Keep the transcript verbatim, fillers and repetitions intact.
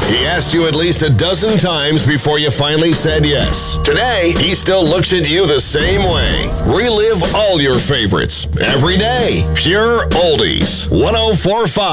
He asked you at least a dozen times before you finally said yes. Today, he still looks at you the same way. Relive all your favorites every day. Pure Oldies. one oh four point five